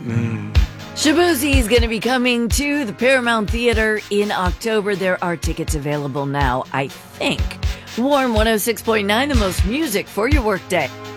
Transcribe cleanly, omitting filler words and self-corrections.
Shaboozey is going to be coming to the Paramount Theater in October. There are tickets available now, I think. Warm 106.9, the most music for your workday.